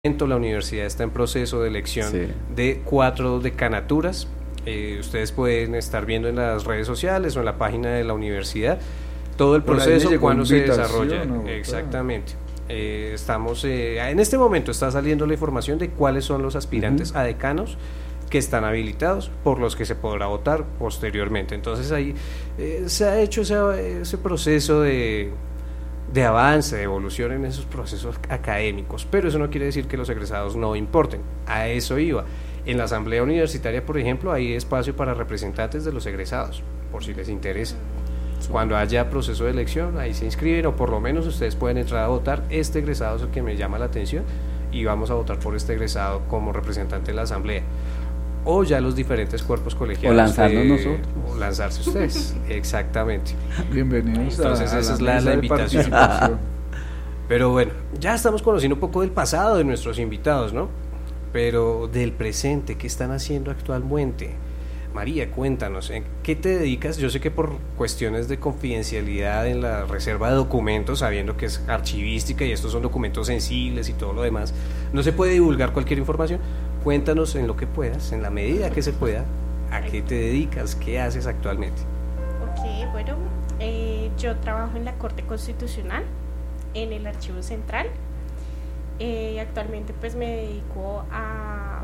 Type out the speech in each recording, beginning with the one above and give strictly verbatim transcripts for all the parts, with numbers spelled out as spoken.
La universidad está en proceso de elección Sí. de cuatro decanaturas. Eh, ustedes pueden estar viendo en las redes sociales o en la página de la universidad todo el Por ahí me proceso, llegó cuándo se invitación, desarrolla. ¿no? Exactamente. Eh, estamos eh, en este momento está saliendo la información de cuáles son los aspirantes Ujú. a decanos que están habilitados, por los que se podrá votar posteriormente. Entonces ahí eh, se ha hecho ese, ese proceso de de avance, de evolución en esos procesos académicos, pero eso no quiere decir que los egresados no importen. A eso iba. En la asamblea universitaria, por ejemplo, hay espacio para representantes de los egresados, por si les interesa. Cuando haya proceso de elección, ahí se inscriben, o por lo menos ustedes pueden entrar a votar. Este egresado es el que me llama la atención y vamos a votar por este egresado como representante de la asamblea. O ya los diferentes cuerpos colegiados. O lanzarnos de- nosotros. O lanzarse ustedes, exactamente. Bienvenidos Entonces a, a esa la, es la- mesa la de invitación. participación. Pero bueno, ya estamos conociendo un poco del pasado de nuestros invitados, ¿no? Pero del presente, ¿qué están haciendo actualmente? María, cuéntanos, ¿en qué te dedicas? Yo sé que por cuestiones de confidencialidad en la reserva de documentos, sabiendo que es archivística y estos son documentos sensibles y todo lo demás, no se puede divulgar cualquier información. Cuéntanos en lo que puedas, en la medida que se pueda, a qué te dedicas, qué haces actualmente. Ok, bueno, eh, yo trabajo en la Corte Constitucional, en el Archivo Central. Eh, actualmente pues me dedico a,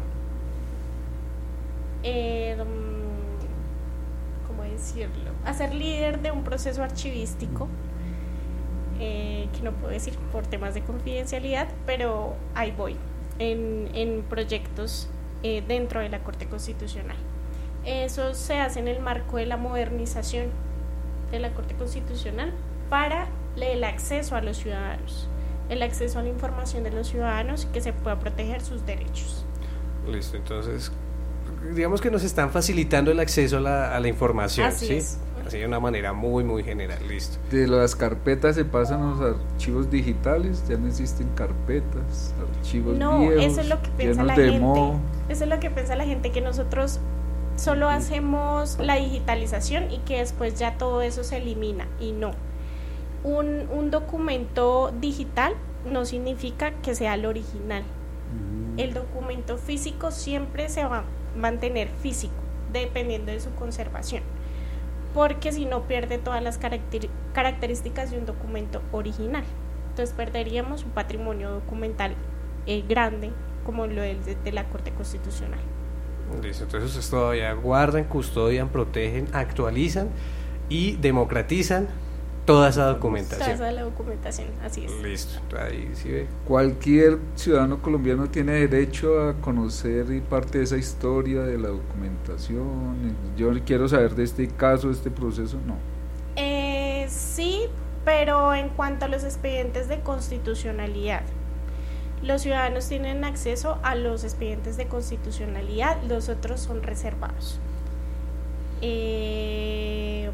eh, mm, ¿cómo decirlo? A ser líder de un proceso archivístico, eh, que no puedo decir por temas de confidencialidad, pero ahí voy, en, en proyectos eh, dentro de la Corte Constitucional. Eso se hace en el marco de la modernización de la Corte Constitucional para el acceso a los ciudadanos, el acceso a la información de los ciudadanos y que se pueda proteger sus derechos. Listo, entonces, digamos que nos están facilitando el acceso a la, a la información, Así ¿sí? es. Así de una manera muy, muy general, listo. De las carpetas se pasan a los archivos digitales, ya no existen carpetas, archivos No, viejos, eso es lo que piensa llenos la de gente. moho. Eso es lo que piensa la gente, que nosotros solo hacemos la digitalización y que después ya todo eso se elimina, y no. Un, un documento digital no significa que sea el original. El documento físico siempre se va a mantener físico, dependiendo de su conservación, porque si no pierde todas las caracter- características de un documento original. Entonces perderíamos un patrimonio documental eh, grande como lo es de, de la Corte Constitucional. Listo, entonces ustedes todavía guardan, custodian, protegen, actualizan y democratizan toda esa documentación. Toda la documentación, así es. Listo, ahí sí ve. Cualquier ciudadano colombiano tiene derecho a conocer y parte de esa historia de la documentación. Yo quiero saber de este caso, de este proceso, no. Eh, sí, pero en cuanto a los expedientes de constitucionalidad, los ciudadanos tienen acceso a los expedientes de constitucionalidad, los otros son reservados. Eh,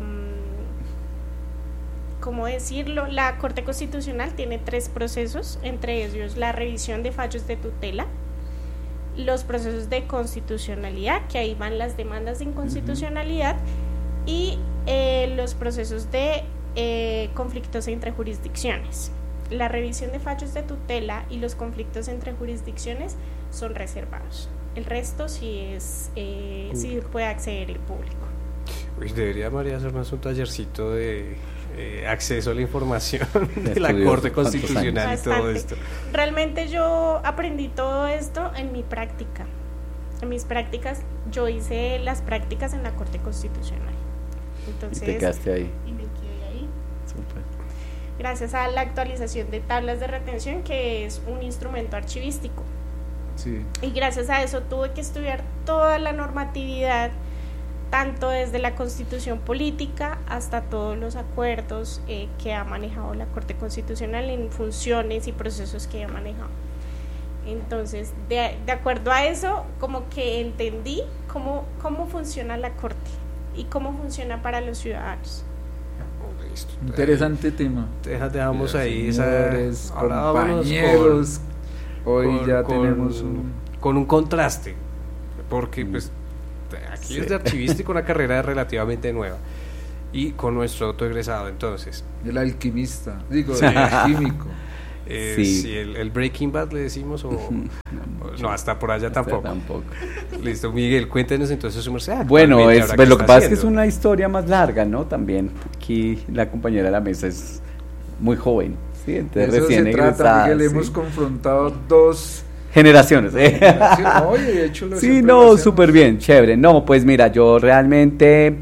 ¿Cómo decirlo? La Corte Constitucional tiene tres procesos, entre ellos la revisión de fallos de tutela, los procesos de constitucionalidad, que ahí van las demandas de inconstitucionalidad, y eh, los procesos de eh, conflictos entre jurisdicciones. La revisión de fallos de tutela y los conflictos entre jurisdicciones son reservados. El resto sí es eh, sí puede acceder el público. Uy, debería María hacernos un tallercito de eh, acceso a la información de la Estudió Corte cuántos Constitucional y todo Bastante. esto. Realmente yo aprendí todo esto en mi práctica. En mis prácticas, yo hice las prácticas en la Corte Constitucional. Entonces, Y te quedaste ahí. y me quedé ahí. Súper. Gracias a la actualización de tablas de retención, que es un instrumento archivístico. Sí. Y gracias a eso tuve que estudiar toda la normatividad, tanto desde la Constitución política hasta todos los acuerdos eh, que ha manejado la Corte Constitucional en funciones y procesos que ha manejado. Entonces, de, de acuerdo a eso, como que entendí cómo, cómo funciona la Corte y cómo funciona para los ciudadanos. Listo. Interesante tema. Deja- Dejamos ahí Señores, esa. Ahora vámonos compañeros, con- hoy con- ya con- tenemos un... con un contraste, porque pues aquí Sí. es de archivístico, una carrera relativamente nueva, y con nuestro autoegresado. Entonces, El alquimista, digo, Sí. el químico. Eh, Sí. Si el, el Breaking Bad le decimos o... o- no, hasta por allá Hasta tampoco. tampoco. Listo, Miguel, cuéntenos entonces su merced. Bueno, actualmente, es, ahora, pues ¿qué lo que está pasa es que es haciendo? una historia más larga, ¿no? También aquí la compañera de la mesa es muy joven, ¿sí? De Entonces eso recién se trata, egresada, Miguel. ¿sí? Hemos confrontado dos Generaciones, ¿eh? generaciones. Oye, de hecho, lo Sí, siempre lo no, hacemos. súper bien, chévere. No, pues mira, yo realmente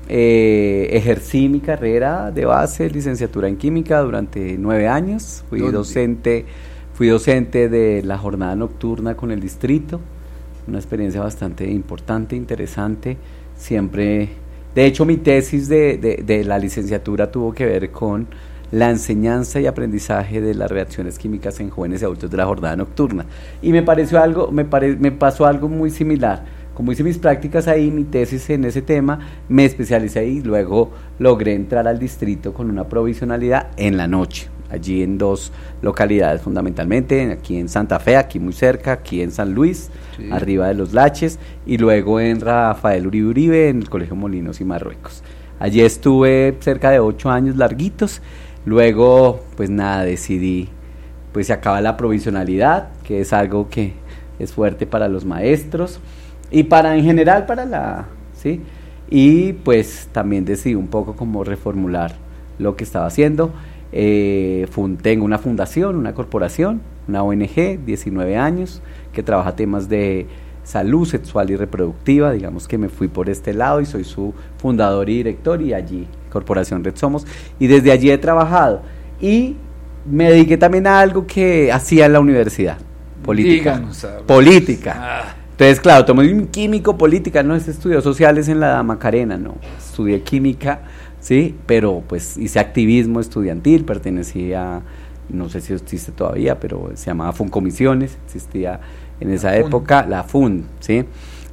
eh, ejercí mi carrera de base, licenciatura en química durante nueve años. Fui ¿Dónde? docente, fui docente de la jornada nocturna con el distrito. Una experiencia bastante importante, interesante. Siempre, de hecho, mi tesis de, de, de la licenciatura tuvo que ver con la enseñanza y aprendizaje de las reacciones químicas en jóvenes y adultos de la jornada nocturna. Y me pareció algo, me, pare, me pasó algo muy similar. Como hice mis prácticas ahí, mi tesis en ese tema, me especialicé ahí y luego logré entrar al distrito con una provisionalidad en la noche, allí en dos localidades fundamentalmente, aquí en Santa Fe, aquí muy cerca, aquí en San Luis, Sí. arriba de los Laches, y luego en Rafael Uribe Uribe, en el Colegio Molinos y Marruecos. Allí estuve cerca de ocho años larguitos. Luego, pues nada, decidí, pues se acaba la provisionalidad, que es algo que es fuerte para los maestros y para en general para la, ¿sí? Y pues también decidí un poco como reformular lo que estaba haciendo. Eh, fun- tengo una fundación, una corporación, una O N G, diecinueve años, que trabaja temas de salud sexual y reproductiva. Digamos que me fui por este lado y soy su fundador y director, y allí Corporación Red Somos, y desde allí he trabajado y me dediqué también a algo que hacía en la universidad, política. Díganos, a ver. Política. Ah, Entonces, claro, tomé un químico, política, no, este estudió sociales en la Macarena, no, estudié química, sí, pero pues hice activismo estudiantil, pertenecía, no sé si existe todavía, pero se llamaba Funcomisiones, existía en esa La Fun. época, la FUN, sí,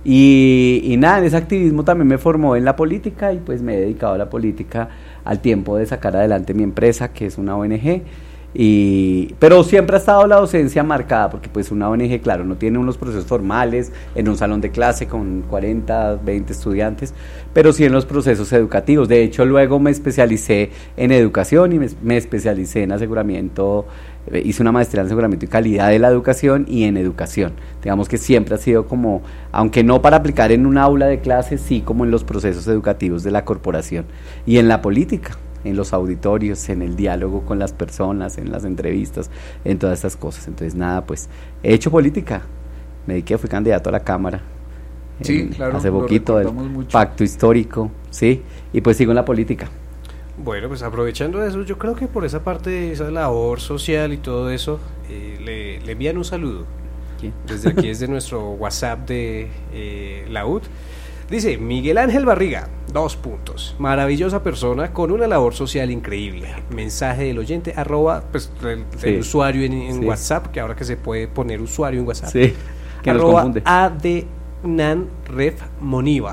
y, y nada, en ese activismo también me formó en la política y pues me he dedicado a la política al tiempo de sacar adelante mi empresa, que es una O N G. Y, pero siempre ha estado la docencia marcada, porque pues una O N G, claro, no tiene unos procesos formales en un salón de clase con cuarenta, veinte estudiantes, pero sí en los procesos educativos. De hecho, luego me especialicé en educación y me, me especialicé en aseguramiento, eh, hice una maestría en aseguramiento y calidad de la educación y en educación. Digamos que siempre ha sido como, aunque no para aplicar en un aula de clase, sí como en los procesos educativos de la corporación y en la política, en los auditorios, en el diálogo con las personas, en las entrevistas, en todas estas cosas. Entonces nada, pues he hecho política, me dediqué, fui candidato a la Cámara Sí, en- claro, hace lo poquito, del recordamos mucho. pacto histórico, sí, y pues sigo en la política. Bueno, pues aprovechando eso, yo creo que por esa parte, esa labor social y todo eso, eh, le, le envían un saludo. ¿Quién? Desde aquí, desde nuestro WhatsApp de eh, la U D. Dice, Miguel Ángel Barriga, dos puntos. Maravillosa persona con una labor social increíble. Mensaje del oyente, arroba, pues el, Sí. el usuario en, en Sí. WhatsApp, que ahora que se puede poner usuario en WhatsApp. Sí, que nos Arroba confunde. ADNanref Moniva.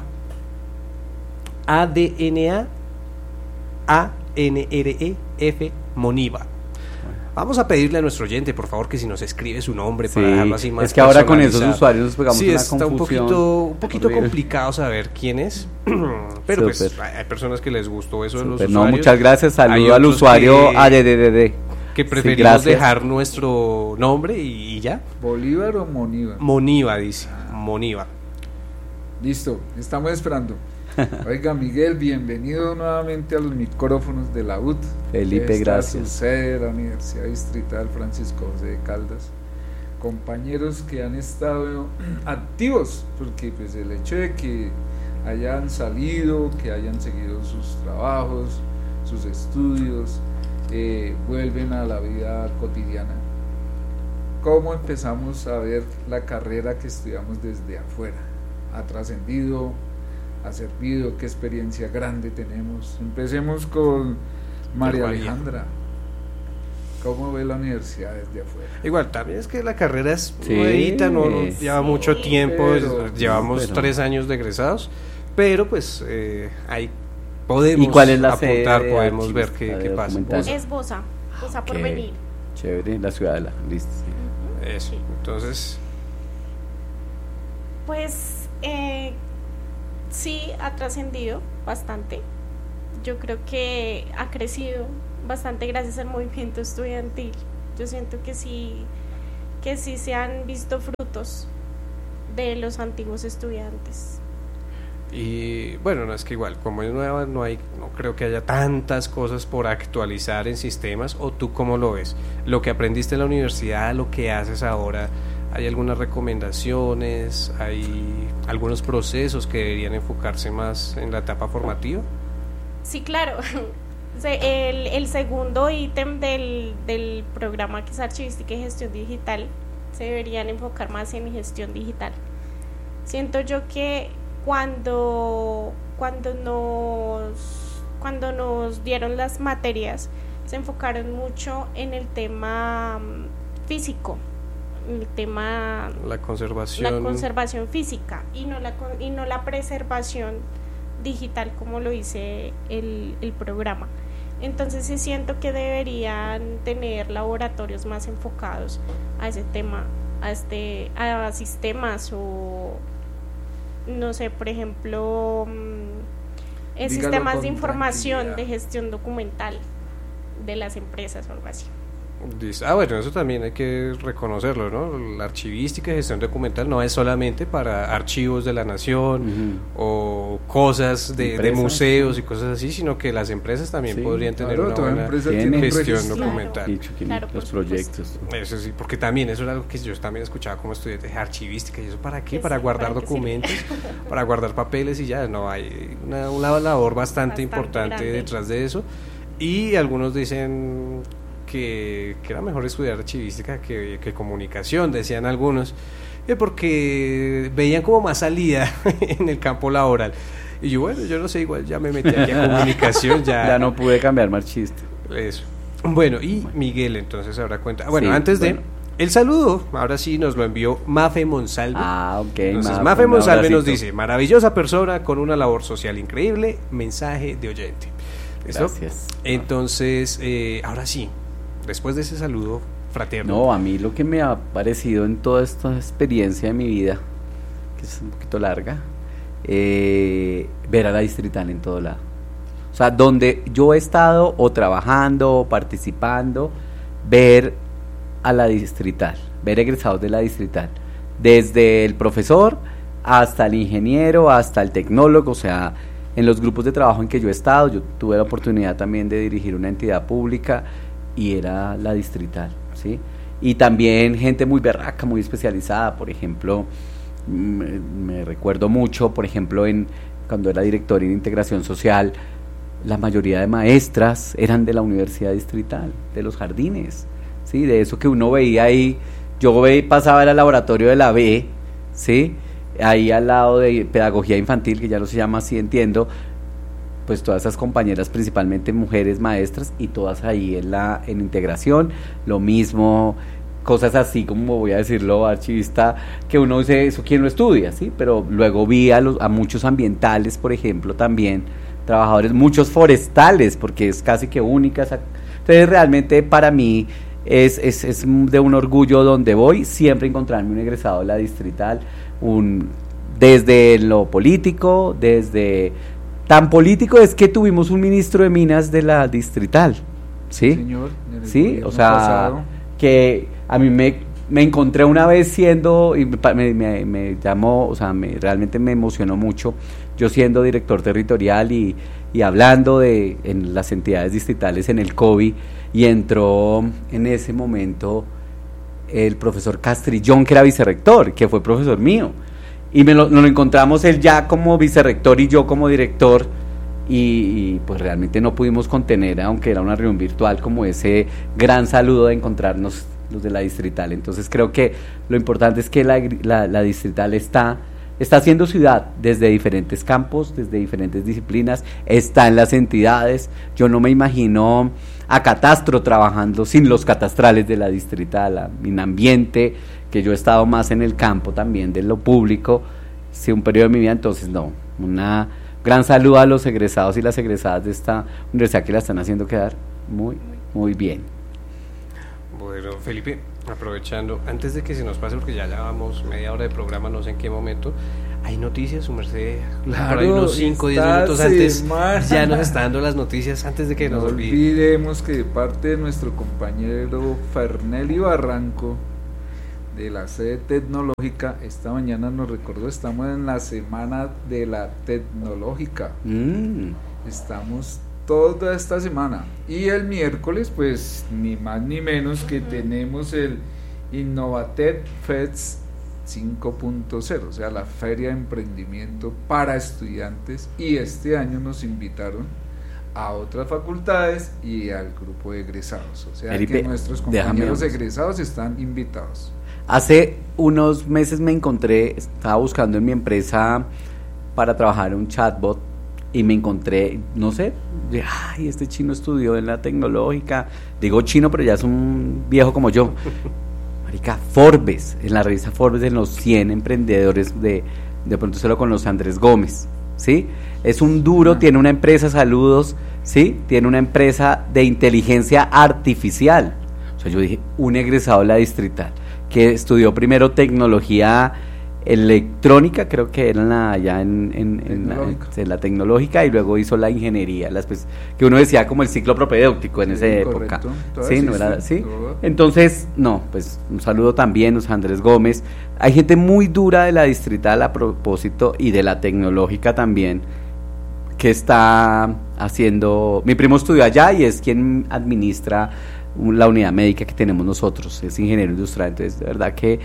A D N A A N R E F Moniva. Vamos a pedirle a nuestro oyente, por favor, que si nos escribe su nombre para Sí, dejarlo así más es que ahora con esos personalizado. usuarios nos pegamos Sí, una está un confusión poquito, un poquito horrible. complicado saber quién es, pero pues Súper. hay hay personas que les gustó eso de los Súper, usuarios. no, muchas gracias, Hay saludo al otros usuario que- A D D D D. que Sí, preferimos gracias. dejar nuestro nombre y, y ya. ¿Bolívar o Monívar? Moniva dice, Moniva. Listo, estamos esperando. Oiga, Miguel, bienvenido nuevamente a los micrófonos de la U D. Felipe, Esta gracias. Su sede de la Universidad Distrital Francisco José de Caldas. Compañeros que han estado activos, porque pues el hecho de que hayan salido, que hayan seguido sus trabajos, sus estudios, eh, vuelven a la vida cotidiana. ¿Cómo empezamos a ver la carrera que estudiamos desde afuera? ¿Ha trascendido? ¿Ha servido? ¿Qué experiencia grande tenemos? Empecemos con María María. Alejandra. ¿Cómo ve la universidad desde afuera? Igual, también es que la carrera es Sí, nuevita, no, no sí, lleva mucho tiempo, pero- es- llevamos pero- tres años de egresados, pero pues eh, ahí podemos ¿Y cuál es la sede apuntar, de podemos ver archivista qué, de qué pasa. documental? Es Bosa, Bosa por Ok. venir. Chévere, la ciudadela, listo. Sí. Eso, entonces, Pues eh, sí, ha trascendido bastante. Yo creo que ha crecido bastante gracias al movimiento estudiantil Yo siento que sí, que sí se han visto frutos de los antiguos estudiantes. Y bueno, no es que igual, como es nueva, no hay, no creo que haya tantas cosas por actualizar en sistemas. ¿O tú cómo lo ves? Lo que aprendiste en la universidad, lo que haces ahora, ¿hay algunas recomendaciones? ¿Hay algunos procesos que deberían enfocarse más en la etapa formativa? Sí, claro. El, el segundo ítem del, del programa, que es Archivística y Gestión Digital, se deberían enfocar más en gestión digital. Siento yo que cuando, cuando, nos, cuando nos dieron las materias, se enfocaron mucho en el tema físico, el tema la conservación la conservación física y no la y no la preservación digital, como lo dice el, el programa. Entonces sí siento que deberían tener laboratorios más enfocados a ese tema, a este a sistemas o no sé, por ejemplo, eh, sistemas de información de gestión documental de las empresas o algo así. Ah, bueno, eso también hay que reconocerlo, ¿no? La archivística y gestión documental no es solamente para archivos de la nación uh-huh. o cosas de, de museos y cosas así, sino que las empresas también sí, podrían tener claro, una buena gestión documental. Dicho, claro, los proyectos. Eso sí, porque también eso era algo que yo también escuchaba como estudiante, archivística, ¿y eso para qué? Para sí, guardar para documentos, para guardar papeles y ya, no, hay una, una labor bastante, bastante importante grande detrás de eso. Y algunos dicen que, que era mejor estudiar archivística que, que comunicación, decían algunos, eh, porque veían como más salida en el campo laboral. Y yo, bueno, yo no sé, igual ya me metí aquí a comunicación, ya, ya no pude cambiar más chiste. Eso. Bueno, y Miguel, entonces ahora cuenta. Bueno, sí, antes bueno. de el saludo, ahora sí nos lo envió Mafe Monsalve. Ah, ok. Entonces, Mafe, Mafe Monsalve nos dice: maravillosa persona con una labor social increíble, mensaje de oyente. ¿Listo? Gracias. Entonces, eh, ahora sí, después de ese saludo fraterno. No, a mí lo que me ha parecido en toda esta experiencia de mi vida, que es un poquito larga, eh, ver a la Distrital en todo lado. O sea, donde yo he estado o trabajando o participando, ver a la Distrital, ver egresados de la Distrital, desde el profesor hasta el ingeniero, hasta el tecnólogo. O sea, en los grupos de trabajo en que yo he estado, yo tuve la oportunidad también de dirigir una entidad pública y era la Distrital, ¿sí? Y también gente muy berraca, muy especializada. Por ejemplo, me, me recuerdo mucho, por ejemplo, en cuando era director en integración social, la mayoría de maestras eran de la Universidad Distrital, de los jardines, ¿sí? De eso que uno veía ahí. Yo veía, pasaba al laboratorio de la B, ¿sí? Ahí al lado de pedagogía infantil, que ya no se llama así, entiendo, pues todas esas compañeras, principalmente mujeres maestras, y todas ahí en la en integración, lo mismo, cosas así como, voy a decirlo, archivista, que uno dice, eso quién lo estudia, ¿sí? Pero luego vi a, los, a muchos ambientales, por ejemplo, también, trabajadores, muchos forestales, porque es casi que única. Entonces realmente para mí es, es, es de un orgullo donde voy, siempre encontrarme un egresado de la Distrital, un desde lo político, desde tan político es que tuvimos un ministro de Minas de la Distrital, ¿sí? Señor, sí, o sea, pasado. Que a mí me, me encontré una vez siendo, y me, me, me llamó, o sea, me, realmente me emocionó mucho, yo siendo director territorial y, y hablando de en las entidades distritales en el COVID, y entró en ese momento el profesor Castrillón, que era vicerrector, que fue profesor mío, y me lo, nos lo encontramos él ya como vicerrector y yo como director, y, y pues realmente no pudimos contener, aunque era una reunión virtual, como ese gran saludo de encontrarnos los de la Distrital. Entonces creo que lo importante es que la, la, la Distrital está, está haciendo ciudad desde diferentes campos, desde diferentes disciplinas, está en las entidades. Yo no me imagino a Catastro trabajando sin los catastrales de la Distrital, a Minambiente, que yo he estado más en el campo también de lo público, sí, un periodo de mi vida. Entonces no, una gran saludo a los egresados y las egresadas de esta universidad que la están haciendo quedar muy, muy bien. Bueno, Felipe, Aprovechando, antes de que se nos pase, porque ya llevamos media hora de programa, no sé en qué momento, hay noticias, su merced, Claro, por ahí unos cinco o diez esta minutos antes, semana. ya nos está dando las noticias antes de que No nos olvide. olvidemos que de parte de nuestro compañero Fernelio Barranco, de la sede tecnológica, esta mañana nos recordó, estamos en la semana de la tecnológica. Mm. Estamos toda esta semana y el miércoles pues ni más ni menos que tenemos el Innovatec Fest cinco punto cero, o sea, la feria de emprendimiento para estudiantes, y este año nos invitaron a otras facultades y al grupo de egresados, o sea Felipe, que nuestros déjame compañeros ver. egresados están invitados. Hace unos meses me encontré, estaba buscando en mi empresa para trabajar un chatbot y me encontré, no sé, de, ay, este chino estudió en la tecnológica, digo chino pero ya es un viejo como yo. Marica, Forbes, en la revista Forbes, en los cien emprendedores, de, de pronto se lo conoce Andrés Gómez, ¿sí? Es un duro, Ah. tiene una empresa, saludos, ¿sí? Tiene una empresa de inteligencia artificial. O sea, yo dije, un egresado de la Distrital, que estudió primero tecnología electrónica, creo que era en la, allá en, en, en, la, Tecnológica. en la tecnológica, y luego hizo la ingeniería, la espe- que uno decía como el ciclo propedéutico en Sí, esa época. correcto. Todavía Sí, no era existe, así. todo. Entonces, no, pues un saludo también a Andrés Gómez. Hay gente muy dura de la Distrital a propósito, y de la tecnológica también, que está haciendo, mi primo estudió allá y es quien administra un- la unidad médica que tenemos nosotros, es ingeniero industrial. Entonces, de verdad que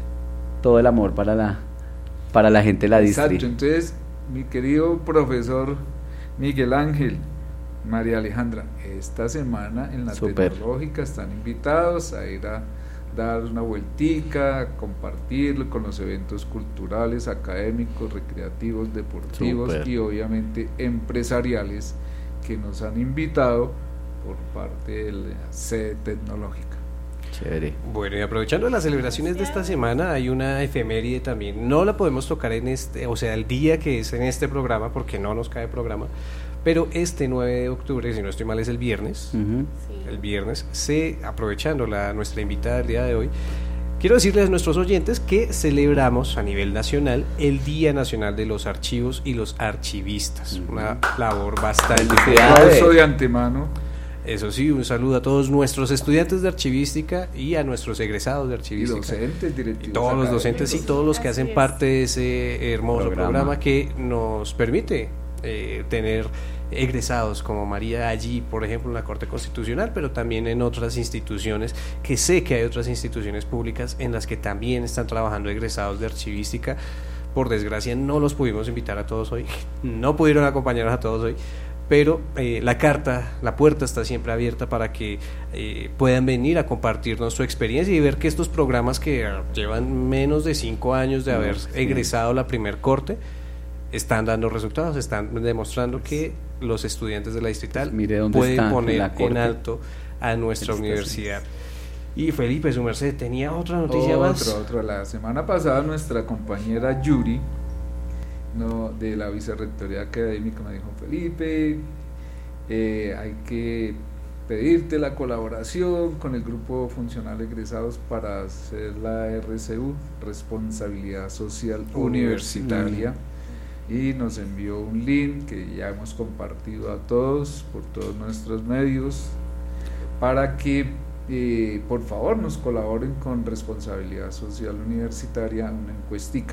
todo el amor para la para la gente de la Exacto, Distri. entonces mi querido profesor Miguel Ángel, María Alejandra, esta semana en la Súper. tecnológica están invitados a ir a dar una vueltica, a compartir con los eventos culturales, académicos, recreativos, deportivos Súper. y obviamente empresariales que nos han invitado por parte de la sede tecnológica. Chévere. Bueno, y aprovechando las celebraciones de esta semana, hay una efeméride también. No la podemos tocar en este, o sea, el día que es en este programa, porque no nos cae programa, pero este nueve de octubre, si no estoy mal, es el viernes. Ujú. Sí. El viernes, se, aprovechando la, nuestra invitada del día de hoy, quiero decirles a nuestros oyentes que celebramos a nivel nacional el Día Nacional de los Archivos y los Archivistas. Ujú. Una labor bastante... Felicidades. Aplauso de antemano. Eso sí, un saludo a todos nuestros estudiantes de archivística y a nuestros egresados de Y archivística. docentes, Y directivos. todos los docentes y académicos. todos los que Así hacen es. parte de ese hermoso programa, Programa. que nos permite eh, tener egresados como María allí, por ejemplo, en la Corte Constitucional, pero también en otras instituciones, que sé que hay otras instituciones públicas en las que también están trabajando egresados de archivística. Por desgracia no los pudimos invitar a todos hoy, no pudieron acompañarnos a todos hoy, pero eh, la carta, la puerta está siempre abierta para que eh, puedan venir a compartirnos su experiencia y ver que estos programas que eh, llevan menos de cinco años de No, haber sí. egresado la primer corte están dando resultados, están demostrando que los estudiantes de la Distrital Mire dónde pueden está, en poner la en corte. alto a nuestra Felicitaciones. universidad. Y Felipe, su merced, tenía otra noticia más. Otro, otro. La semana pasada nuestra compañera Yuri, no, de la Vicerrectoría Académica, me dijo: Felipe, eh, hay que pedirte la colaboración con el grupo funcional egresados para hacer la R C U, Responsabilidad Social Universitaria, y nos envió un link que ya hemos compartido a todos por todos nuestros medios para que eh, por favor nos colaboren con Responsabilidad Social Universitaria, una encuestica.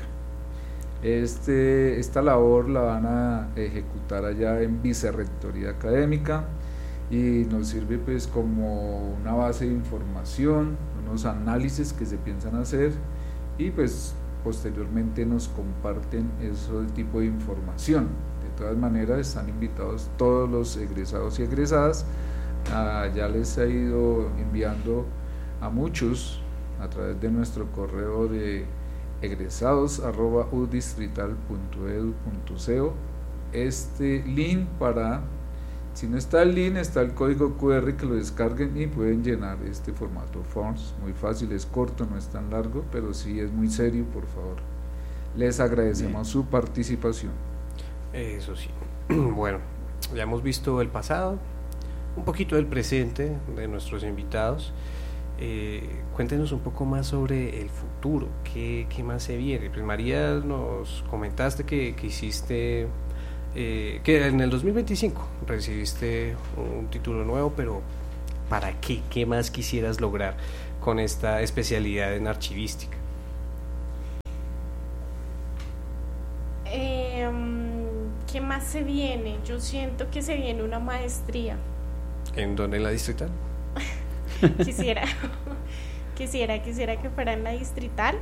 Este, esta labor la van a ejecutar allá en Vicerrectoría Académica y nos sirve pues como una base de información, unos análisis que se piensan hacer, y pues posteriormente nos comparten ese tipo de información. De todas maneras están invitados todos los egresados y egresadas. Ah, ya les he ido enviando a muchos a través de nuestro correo de egresados arroba u distrital punto edu punto co este link para, si no está el link, está el código cu erre que lo descarguen y pueden llenar este formato Forms, muy fácil, es corto, no es tan largo, pero sí es muy serio. Por favor, les agradecemos Bien. su participación. Eso sí. Bueno, ya hemos visto el pasado, un poquito del presente de nuestros invitados. Eh, cuéntenos un poco más sobre el futuro, qué, qué más se viene. Pues María, nos comentaste que, que hiciste, eh, que en el dos mil veinticinco recibiste un título nuevo, pero ¿para qué? ¿Qué más quisieras lograr con esta especialidad en archivística? Eh, ¿Qué más se viene? Yo siento que se viene una maestría. ¿En dónde? ¿En la distrital? Quisiera, quisiera, quisiera que fuera en la distrital,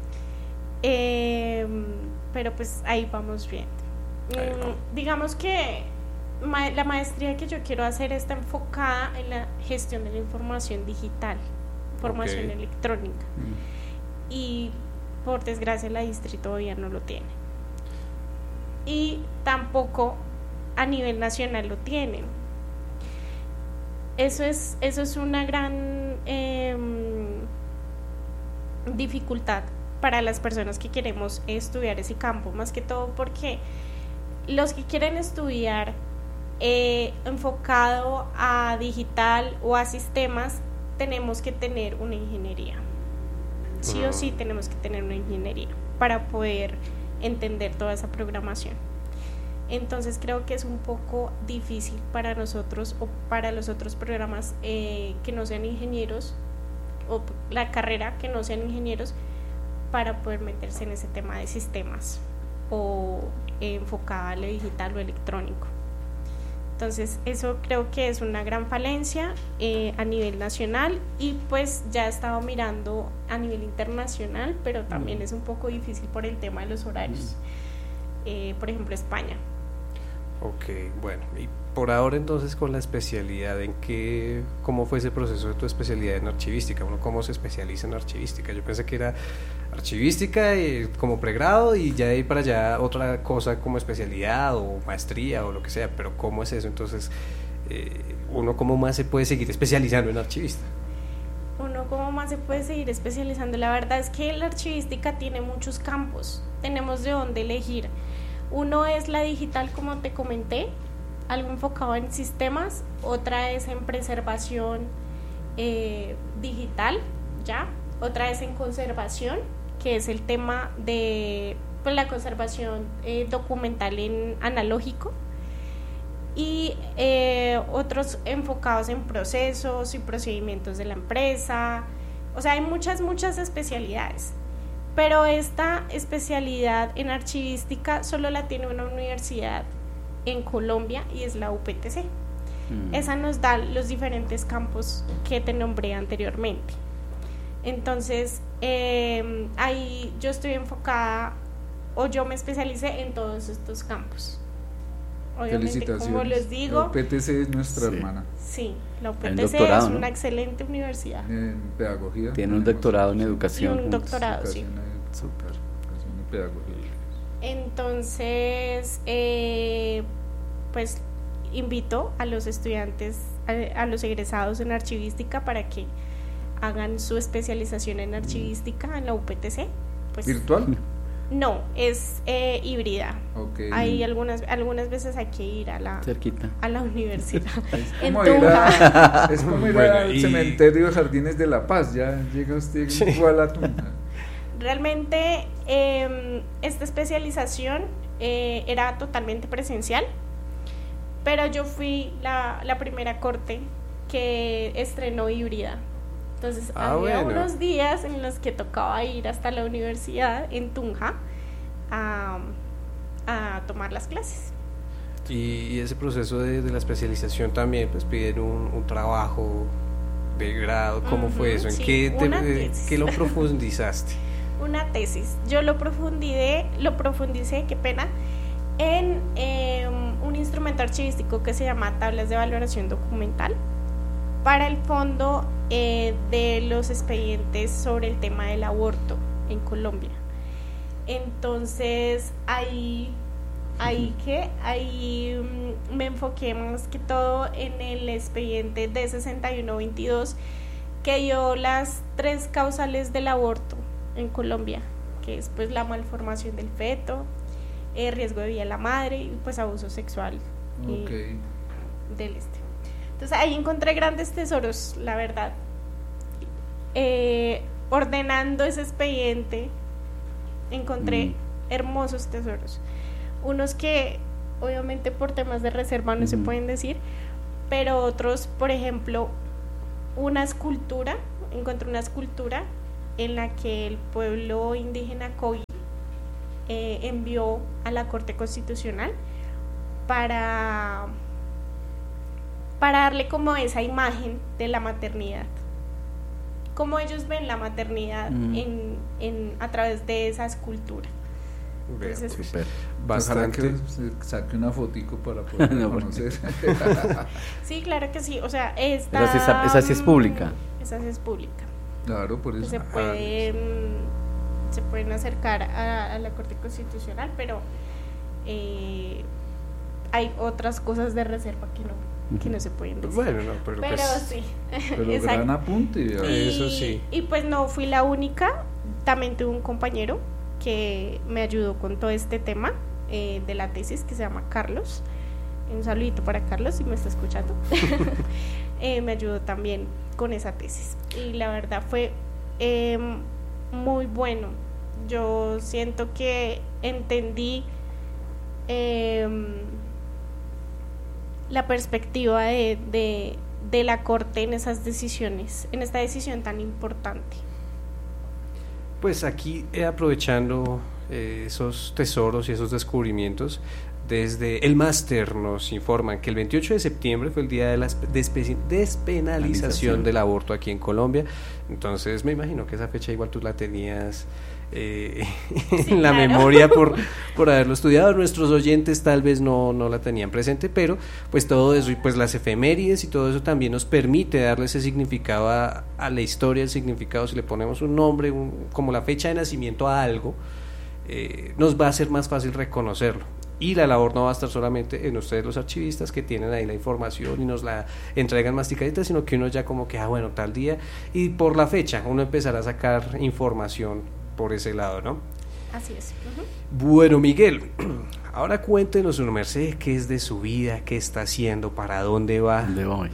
eh, pero pues ahí vamos viendo. Ahí vamos. Mm, digamos que ma- la maestría que yo quiero hacer está enfocada en la gestión de la información digital, información Ok. electrónica, y por desgracia la distri todavía no lo tiene, y tampoco a nivel nacional lo tienen. Eso es, eso es una gran eh, dificultad para las personas que queremos estudiar ese campo, más que todo porque los que quieren estudiar eh, enfocado a digital o a sistemas, tenemos que tener una ingeniería. Sí o sí tenemos que tener una ingeniería para poder entender toda esa programación. Entonces creo que es un poco difícil para nosotros o para los otros programas eh, que no sean ingenieros, o la carrera que no sean ingenieros, para poder meterse en ese tema de sistemas o eh, enfocada a lo digital o electrónico. Entonces eso creo que es una gran falencia eh, a nivel nacional, y pues ya he estado mirando a nivel internacional, pero también es un poco difícil por el tema de los horarios. Eh, por ejemplo, España. Ok, bueno, y por ahora entonces con la especialidad, ¿en qué, cómo fue ese proceso de tu especialidad en archivística? Uno, ¿cómo se especializa en archivística? Yo pensé que era archivística eh, como pregrado y ya de ahí para allá otra cosa como especialidad o maestría o lo que sea, pero ¿cómo es eso? Entonces, eh, ¿uno cómo más se puede seguir especializando en archivista? Uno cómo más se puede seguir especializando. La verdad es que la archivística tiene muchos campos, tenemos de dónde elegir. Uno es la digital, como te comenté, algo enfocado en sistemas. Otra es en preservación eh, digital, ya. Otra es en conservación, que es el tema de pues, la conservación eh, documental en analógico. Y eh, otros enfocados en procesos y procedimientos de la empresa. O sea, hay muchas, muchas especialidades. Pero esta especialidad en archivística solo la tiene una universidad en Colombia, y es la U P T C. Mm. Esa nos da los diferentes campos que te nombré anteriormente. Entonces, eh, ahí yo estoy enfocada, o yo me especialicé en todos estos campos. Obviamente, como les digo, la U P T C es nuestra sí, hermana. Sí, la U P T C es ¿no? una excelente universidad. En pedagogía. Tiene un doctorado en educación. Y un doctorado, sí. Súper. En pedagogía. Entonces, eh, pues invito a los estudiantes, a, a los egresados en archivística, para que hagan su especialización en archivística en la U P T C. Pues, ¿virtual? No, es eh, híbrida. Okay. Hay algunas algunas veces hay que ir a la cerquita a la universidad. Es en como ir, a, es como ir bueno, al y... cementerio de Jardines de la Paz. Ya llega usted sí. igual a Tunja. Realmente eh, esta especialización eh, era totalmente presencial, pero yo fui la, la primera corte que estrenó híbrida. Entonces ah, había bueno. unos días en los que tocaba ir hasta la universidad en Tunja a, a tomar las clases. Y, y ese proceso de, de la especialización también, pues piden un, un trabajo de grado. ¿Cómo uh-huh, fue eso? ¿En sí, qué, te, eh, qué lo profundizaste? Una tesis. Yo lo profundicé, lo profundicé, qué pena, en eh, un instrumento archivístico que se llama Tablas de Valoración Documental, para el fondo eh, de los expedientes sobre el tema del aborto en Colombia. Entonces ahí, ahí que ahí um, me enfoqué más que todo en el expediente D sesenta y uno veintidós, que dio las tres causales del aborto en Colombia, que es pues la malformación del feto, el riesgo de vida de la madre y pues abuso sexual okay. eh, del este. Entonces ahí encontré grandes tesoros, la verdad. eh, ordenando ese expediente, encontré mm. hermosos tesoros. Unos que obviamente por temas de reserva no mm. se pueden decir, pero otros, por ejemplo, una escultura, encontré una escultura en la que el pueblo indígena Kogi eh, envió a la Corte Constitucional para, para darle como esa imagen de la maternidad, cómo ellos ven la maternidad mm. en, en, a través de esa escultura. Entonces, super. Bastante. Que saque una fotico para poder no, conocer. Sí, claro que sí. O sea, esta, esa, esa, esa sí es pública. Esa sí es pública. Claro, por eso. Se pueden, ah, se pueden acercar a, a la Corte Constitucional, pero eh, hay otras cosas de reserva que no, que no se pueden decir. Bueno, no, pero, pero pues, sí. Pero gran apunte. Y, eso sí. Y pues no fui la única. También tuve un compañero que me ayudó con todo este tema eh, de la tesis, que se llama Carlos. Un saludito para Carlos si me está escuchando. eh, me ayudó también con esa tesis y la verdad fue eh, muy bueno. Yo siento que entendí eh, la perspectiva de, de, de la Corte en esas decisiones, en esta decisión tan importante. Pues aquí eh, aprovechando eh, esos tesoros y esos descubrimientos, desde el máster nos informan que el veintiocho de septiembre fue el día de la despe- despenalización del aborto aquí en Colombia. Entonces me imagino que esa fecha igual tú la tenías eh, sí, en la claro. memoria por, por haberlo estudiado. Nuestros oyentes tal vez no, no la tenían presente, pero pues todo eso y pues las efemérides y todo eso también nos permite darle ese significado a, a la historia, el significado. Si le ponemos un nombre, un, como la fecha de nacimiento a algo, eh, nos va a ser más fácil reconocerlo. Y la labor no va a estar solamente en ustedes los archivistas que tienen ahí la información y nos la entregan masticadita, sino que uno ya como que, ah bueno, tal día, y por la fecha uno empezará a sacar información por ese lado, ¿no? Así es. Uh-huh. Bueno, Miguel, ahora cuéntenos, su merced, qué es de su vida, qué está haciendo, para dónde va. ¿Dónde voy?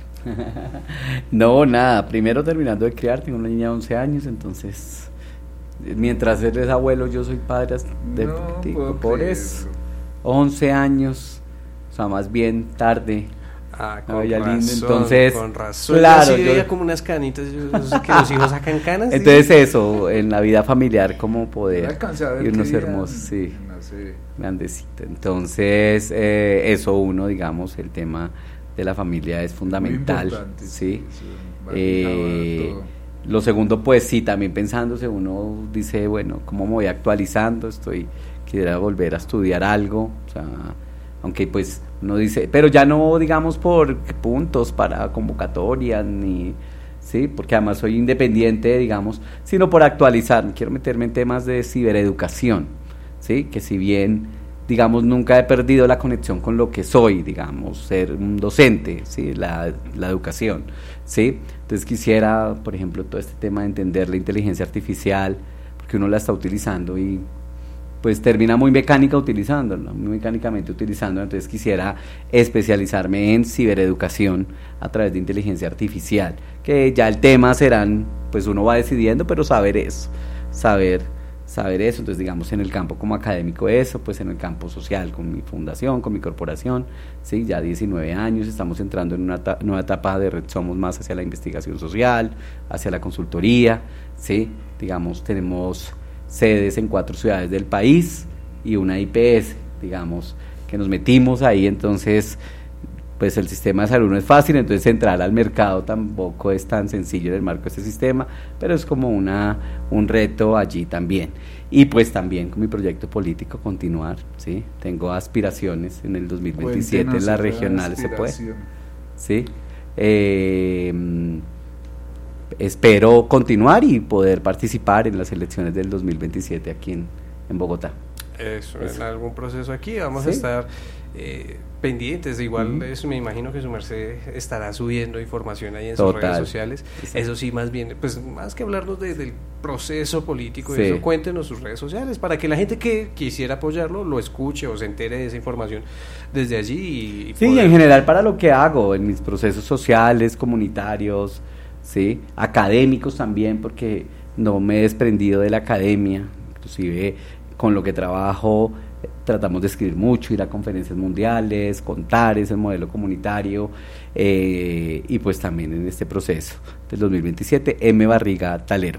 No, nada, primero terminando de criar, tengo una niña de once años, entonces, mientras él es abuelo, yo soy padre de no, por eso. once años, o sea, más bien tarde. Ah, con Oye, razón, lindo. Entonces, con razón. claro, yo yo veía como unas canitas, yo sé que los hijos sacan canas. Entonces ¿sí? Eso, en la vida familiar, como poder y unos hermosos, sí, grandecito. Entonces, eh, eso uno, digamos, el tema de la familia es fundamental, sí. Eh, lo segundo, pues sí, también pensándose, uno dice, bueno, ¿cómo me voy actualizando? Estoy quisiera volver a estudiar algo, o sea, aunque pues uno dice, pero ya no digamos por puntos para convocatorias ni, sí, porque además soy independiente, digamos, sino por actualizar, quiero meterme en temas de cibereducación, sí, que si bien digamos nunca he perdido la conexión con lo que soy, digamos, ser un docente, sí, la, la educación, sí, entonces quisiera, por ejemplo, todo este tema de entender la inteligencia artificial, porque uno la está utilizando y pues termina muy mecánica utilizándola, muy mecánicamente utilizándola, entonces quisiera especializarme en cibereducación a través de inteligencia artificial, que ya el tema serán, pues uno va decidiendo, pero saber eso, saber, saber eso, entonces digamos en el campo como académico eso, pues en el campo social con mi fundación, con mi corporación, sí, ya diecinueve años, estamos entrando en una ta- nueva etapa de Red Somos más hacia la investigación social, hacia la consultoría, sí, digamos tenemos sedes en cuatro ciudades del país y una I P S, digamos, que nos metimos ahí, entonces pues el sistema de salud no es fácil, entonces entrar al mercado tampoco es tan sencillo en el marco de este sistema, pero es como una un reto allí también. Y pues también con mi proyecto político continuar, ¿sí? Tengo aspiraciones en el dos mil veintisiete Cuéntenos en las regionales, ¿se puede? ¿Sí? Eh, espero continuar y poder participar en las elecciones del dos mil veintisiete aquí en, en Bogotá. Eso, eso, en algún proceso aquí vamos ¿sí? a estar eh, pendientes, igual uh-huh. eso me imagino que su merced estará subiendo información ahí en Total. sus redes sociales, Exacto. eso sí, más bien, pues más que hablarnos de, del proceso político, sí. eso, cuéntenos sus redes sociales, para que la gente que quisiera apoyarlo, lo escuche o se entere de esa información desde allí. Y, y sí, poder... en general para lo que hago, en mis procesos sociales, comunitarios, ¿sí? Académicos también, porque no me he desprendido de la academia, inclusive con lo que trabajo tratamos de escribir mucho, ir a conferencias mundiales, contar ese modelo comunitario, eh, y pues también en este proceso del dos mil veintisiete, M Barriga Talero.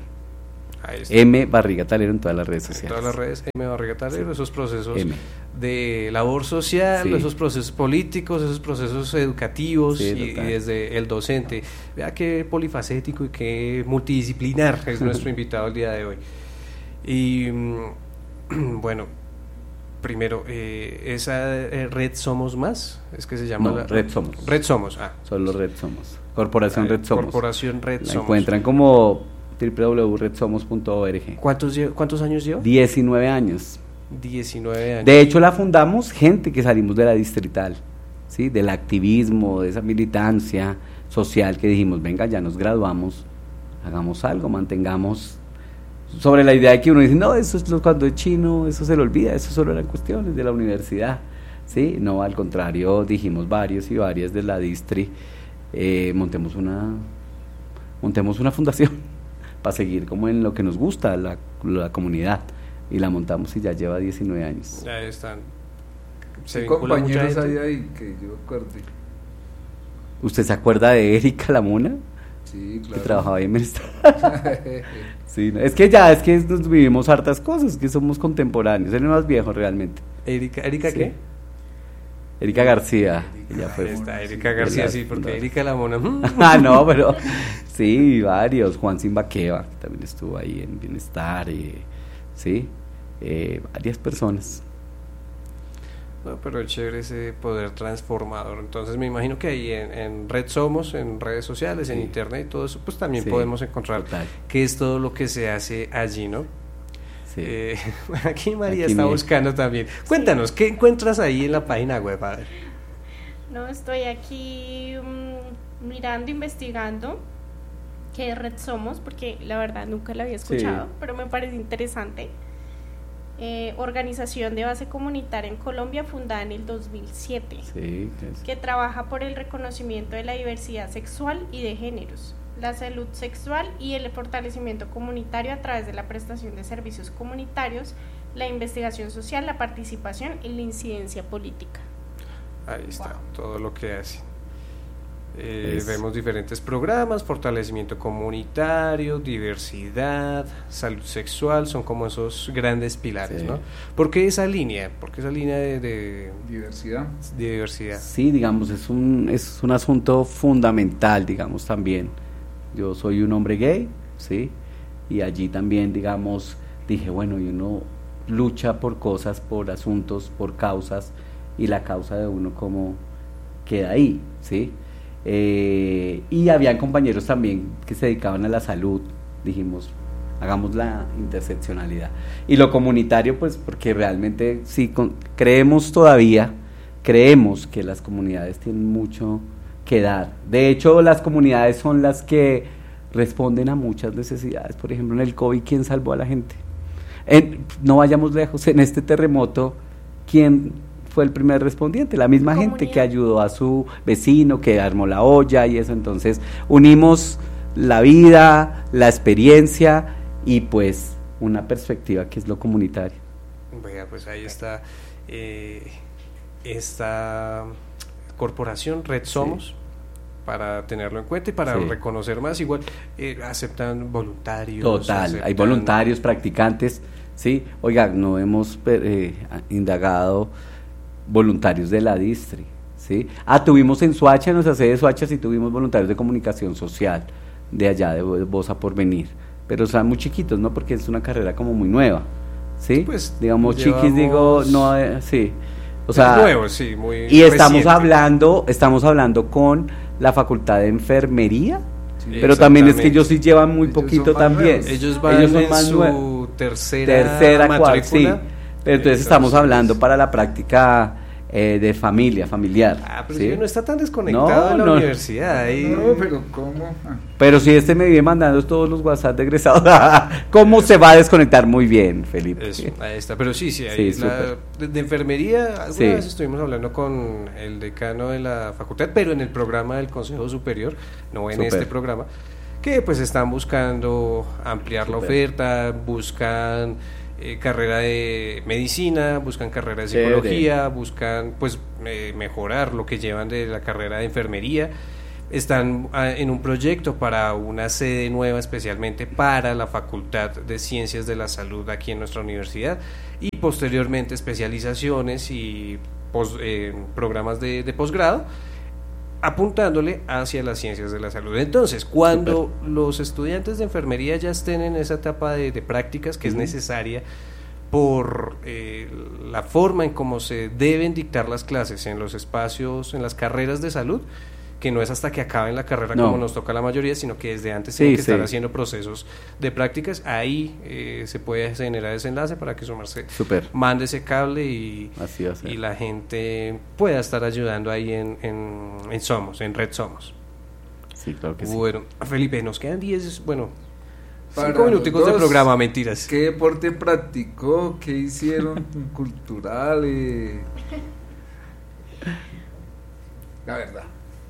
M Barriga Talero en todas las redes sociales. En todas las redes, M Barriga Talero, sí. Esos procesos M. de labor social, sí. Esos procesos políticos, esos procesos educativos, sí, y, y desde el docente. Vea qué polifacético y qué multidisciplinar es nuestro invitado el día de hoy. Y bueno, primero, eh, esa eh, Red Somos Más, es que se llama no, la, Red Somos. Red Somos, ah. Solo Red Somos. Corporación Red Somos. Corporación Red la Somos. Encuentran como doble u doble u doble u punto red somos punto org. ¿Cuántos, ¿Cuántos años lleva? diecinueve años. diecinueve años. De hecho, la fundamos gente que salimos de la distrital, ¿sí? Del activismo, de esa militancia social, que dijimos, venga, ya nos graduamos, hagamos algo, mantengamos, sobre la idea de que uno dice, no, eso es lo, cuando es chino, eso se le olvida, eso solo eran cuestiones de la universidad, ¿sí? No, al contrario, dijimos varios y varias de la distri, eh, montemos una, montemos una fundación para seguir como en lo que nos gusta, la, la comunidad, y la montamos y ya lleva diecinueve años. Ahí están. ¿Qué compañeros hay ahí que yo acuerde? ¿Usted se acuerda de Erika Lamona? Sí, claro. Que trabajaba ahí en Bienestar. Sí, no, es que ya, es que nos vivimos hartas cosas, que somos contemporáneos, él es más viejo realmente. ¿Erika, ¿Erika sí. qué? Erika García. Ella fue, ahí está, Erika García, sí, porque no. Erika Lamona. Ah, no, pero sí, varios. Juan Simbaqueva, que también estuvo ahí en Bienestar, y, sí, eh, varias personas. No, pero es chévere ese poder transformador. Entonces me imagino que ahí en, en Red Somos, en redes sociales, sí. En internet y todo eso, pues también sí, podemos encontrar total. qué es todo lo que se hace allí, ¿no? Sí. Eh, aquí María aquí está me... buscando también. Cuéntanos, sí. ¿qué encuentras ahí en la página web? A ver. No, estoy aquí um, mirando, investigando qué red somos, porque la verdad nunca la había escuchado, sí. pero me parece interesante. Eh, organización de base comunitaria en Colombia, fundada en el dos mil siete, sí, es... que trabaja por el reconocimiento de la diversidad sexual y de géneros, la salud sexual y el fortalecimiento comunitario a través de la prestación de servicios comunitarios, la investigación social, la participación y la incidencia política. Ahí está, wow. todo lo que hace. Eh, es... Vemos diferentes programas, fortalecimiento comunitario, diversidad, salud sexual, son como esos grandes pilares, sí. ¿no? ¿Por qué esa línea? ¿Por qué esa línea de, de diversidad? De diversidad. Sí, digamos, es un, es un asunto fundamental, digamos, también. Yo soy un hombre gay, ¿sí? Y allí también, digamos, dije, bueno, y uno lucha por cosas, por asuntos, por causas, y la causa de uno como queda ahí, ¿sí? Eh, y habían compañeros también que se dedicaban a la salud, dijimos, hagamos la interseccionalidad. Y lo comunitario, pues, porque realmente sí, con, creemos todavía, creemos que las comunidades tienen mucho que dar. De hecho, las comunidades son las que responden a muchas necesidades. Por ejemplo, en el COVID, ¿quién salvó a la gente? En, no vayamos lejos, en este terremoto, ¿quién fue el primer respondiente? La misma Comunidad. gente que ayudó a su vecino, que armó la olla y eso. Entonces unimos la vida, la experiencia y pues una perspectiva que es lo comunitario. Vea, pues ahí está eh, esta corporación Red Somos, sí. para tenerlo en cuenta y para sí. reconocer más. Igual eh, aceptan voluntarios. Total, aceptan... hay voluntarios, practicantes, sí. Oiga, no hemos eh, indagado voluntarios de la distri, ¿sí? Ah, tuvimos en Soacha, en nuestra sede de Soacha, sí tuvimos voluntarios de comunicación social, de allá, de Voz a Porvenir, pero son muy chiquitos, ¿no? Porque es una carrera como muy nueva, ¿sí? Pues, digamos, llevamos... chiquis, digo, no, eh, sí, o sea, nuevo, sí, muy y reciente. estamos hablando, estamos hablando con la Facultad de Enfermería, sí, pero también es que ellos sí llevan muy ellos poquito también, nuevos. ellos van ellos son en más su nuevos. tercera, tercera matrícula, sí. Pero entonces Eso, estamos sí, hablando sí. para la práctica eh, de familia, familiar. Ah, pero ¿sí? es que no está tan desconectado no, de la no, universidad. Ahí. No, pero ¿cómo? Ah. Pero si este me viene mandando todos los WhatsApp de egresados, ¿cómo se va a desconectar? Muy bien, Felipe. Eso, ahí está, pero sí, sí, ahí sí, la, de, de enfermería, alguna sí. vez estuvimos hablando con el decano de la facultad, pero en el programa del Consejo Superior, no en super. este programa, que pues están buscando ampliar la Super. oferta, buscan eh, carrera de medicina, buscan carrera de Chévere. psicología, buscan pues eh, mejorar lo que llevan de la carrera de enfermería. Están ah, en un proyecto para una sede nueva especialmente para la Facultad de Ciencias de la Salud aquí en nuestra universidad, y posteriormente especializaciones y pos, eh, programas de, de posgrado apuntándole hacia las ciencias de la salud. Entonces, cuando Super. los estudiantes de enfermería ya estén en esa etapa de, de prácticas que uh-huh. es necesaria por eh, la forma en cómo se deben dictar las clases en los espacios, en las carreras de salud, que no es hasta que acaben la carrera no. como nos toca a la mayoría, sino que desde antes sí, tienen que sí. estar haciendo procesos de prácticas. Ahí eh, se puede generar ese enlace para que Sumarse Super. mande ese cable y, Así va a ser. y la gente pueda estar ayudando ahí en, en, en Somos, en Red Somos. Sí, claro que bueno, sí. Felipe, nos quedan diez, bueno, Para cinco minuticos de programa, mentiras. ¿Qué deporte practicó? ¿Qué hicieron cultural? Eh? La verdad.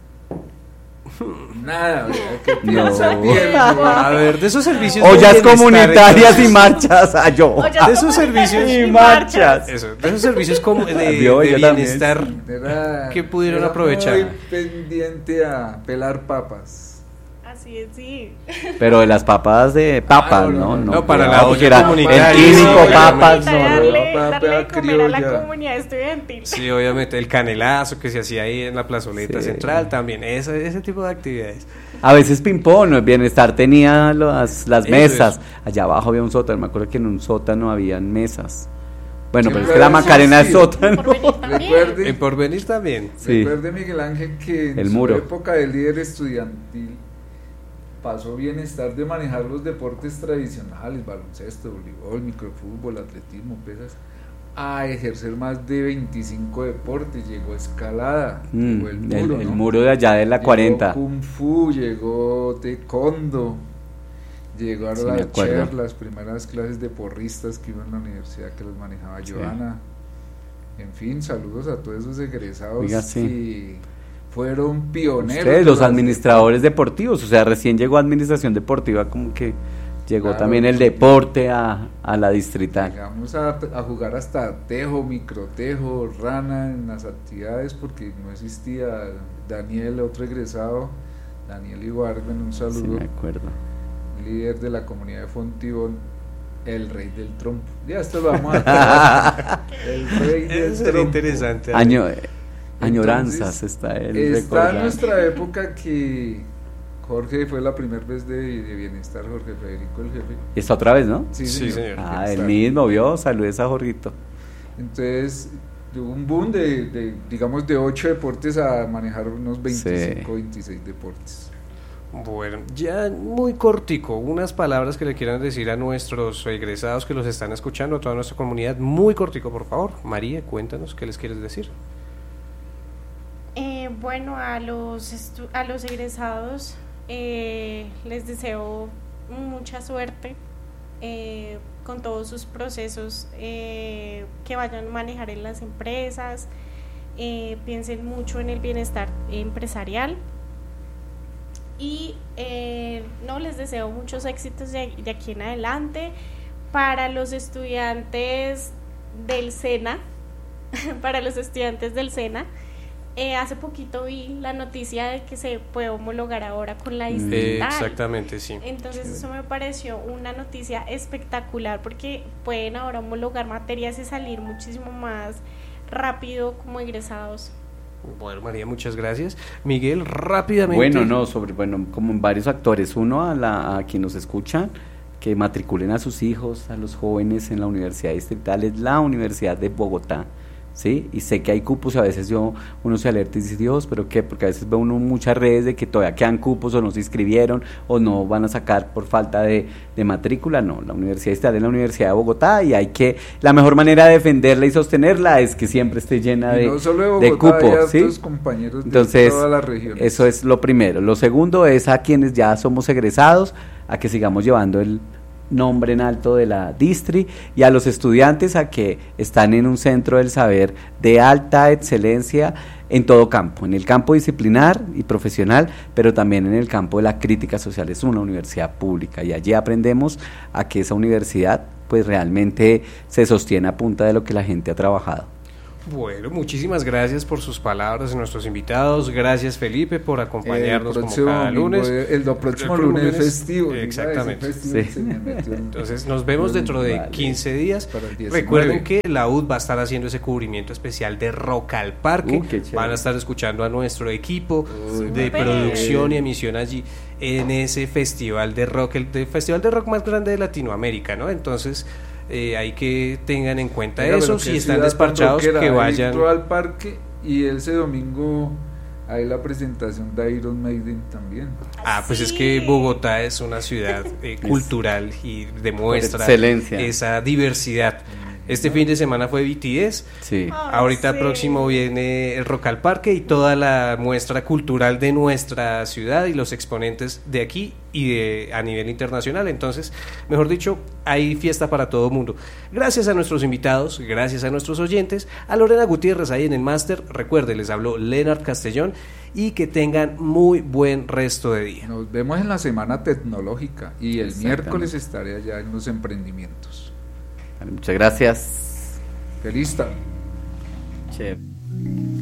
Nada, ¿qué piensa? No. A ver, de esos servicios ollas de comunitarias entonces, y marchas a yo. de esos servicios y marchas. Eso, de esos servicios como de, de Vio, bienestar era, que pudieron era aprovechar. Muy pendiente a pelar papas. Así es, sí. Pero de las papas de papas, Ah, no, no, no, no, no, para no, la porque olla era comunitaria. el típico Sí, papas, no, darle, no. Papa darle de comer a la criolla. comunidad estudiantil. Sí, obviamente, el canelazo que se hacía ahí en la plazoleta Sí. central también, ese, ese tipo de actividades. A veces ping-pong, el bienestar tenía las, las Eso mesas. es. Allá abajo había un sótano, me acuerdo que en un sótano habían mesas. Bueno, Sí, pero es pero que la eso Macarena es sí. sótano. Por venir también. Recuerde, En Porvenir también. Sí. recuerde Miguel Ángel que en El su muro. época de líder estudiantil pasó bienestar de manejar los deportes tradicionales, baloncesto, voleibol, microfútbol, atletismo, pesas, a ejercer más de veinticinco deportes. Llegó escalada, Mm, llegó el muro, el, el ¿no? muro de allá de la Llegó cuarenta. Kung Fu, llegó taekwondo, llegaron Sí, me las acuerdo. chair, las primeras clases de porristas que iban a la universidad que las manejaba Sí. Joana. En fin, saludos a todos esos egresados Oiga, sí. que fueron pioneros. Ustedes, de los las- administradores deportivos, o sea, recién llegó administración deportiva, como que llegó Claro, también el sí. deporte a, a la distrital. Llegamos a, a jugar hasta tejo, microtejo, rana en las actividades porque no existía. Daniel, otro egresado, Daniel Ibargüen, un Sí, saludo, me acuerdo. líder de la comunidad de Fontibón, el rey del trompo. Ya esto lo vamos a el rey del Eso sería trompo. interesante. Año, eh, añoranzas Entonces, está él Está en recordando. nuestra época que Jorge fue la primera vez de, de bienestar, Jorge Federico el jefe. Está otra vez, ¿no? Sí, Sí, señor. señor. Ah, Bienestar. el mismo, vio, saludes a Jorgito. Entonces, hubo un boom de, de, digamos, de ocho deportes a manejar unos veinticinco, Sí. veintiséis deportes. Bueno, ya muy cortico, unas palabras que le quieran decir a nuestros egresados que los están escuchando, a toda nuestra comunidad, muy cortico, por favor. María, cuéntanos, ¿qué les quieres decir? Eh, bueno, a los, estu- a los egresados eh, les deseo mucha suerte eh, con todos sus procesos eh, que vayan a manejar en las empresas. Eh, piensen mucho en el bienestar empresarial y eh, no les deseo muchos éxitos de, de aquí en adelante. Para los estudiantes del SENA, para los estudiantes del SENA, eh, hace poquito vi la noticia de que se puede homologar ahora con la distrital. Exactamente, sí. Entonces eso me pareció una noticia espectacular porque pueden ahora homologar materias y salir muchísimo más rápido como egresados. Bueno, María, muchas gracias. Miguel, rápidamente. Bueno, no, sobre, bueno, como varios actores. Uno, a, la, a quien nos escucha, que matriculen a sus hijos, a los jóvenes en la Universidad Distrital, es la Universidad de Bogotá. ¿Sí? Y sé que hay cupos, a veces yo uno se alerta y dice, Dios, ¿pero qué? Porque a veces ve uno muchas redes de que todavía quedan cupos o no se inscribieron o no van a sacar por falta de, de matrícula. No, la Universidad Estatal es la Universidad de Bogotá y hay que, la mejor manera de defenderla y sostenerla es que siempre esté llena de, Y no solo de de Bogotá, hay cupos, ¿sí? hartos compañeros de Entonces, todas las regiones. eso es lo primero. Lo segundo es a quienes ya somos egresados, a que sigamos llevando el nombre en alto de la Distri, y a los estudiantes a que están en un centro del saber de alta excelencia en todo campo, en el campo disciplinar y profesional, pero también en el campo de la crítica social. Es una universidad pública y allí aprendemos a que esa universidad pues realmente se sostiene a punta de lo que la gente ha trabajado. Bueno, muchísimas gracias por sus palabras a nuestros invitados. Gracias, Felipe, por acompañarnos como cada lunes. El, el próximo el lunes, lunes festivo. Exactamente. Festivo sí. Entonces nos vemos dentro de quince días. Recuerden que la U D va a estar haciendo ese cubrimiento especial de Rock al Parque. Uh, Van a estar escuchando a nuestro equipo Uy, de super. producción y emisión allí en ese festival de rock, el de festival de rock más grande de Latinoamérica, ¿no? Entonces Eh, hay que tengan en cuenta Mira, eso, si están despachados que vayan al parque, y ese domingo hay la presentación de Iron Maiden también. Ah, pues sí. Es que Bogotá es una ciudad eh, cultural y demuestra esa diversidad. Este fin de semana fue B T S, sí. oh, ahorita sí. próximo viene el Rock al Parque y toda la muestra cultural de nuestra ciudad y los exponentes de aquí y de, a nivel internacional. Entonces, mejor dicho, hay fiesta para todo el mundo. Gracias a nuestros invitados, gracias a nuestros oyentes, a Lorena Gutiérrez ahí en el máster. Recuerde, les habló Leonard Castellón, y que tengan muy buen resto de día. Nos vemos en la semana tecnológica y el miércoles estaré allá en los emprendimientos. Muchas gracias. Feliz tarde. Chévere.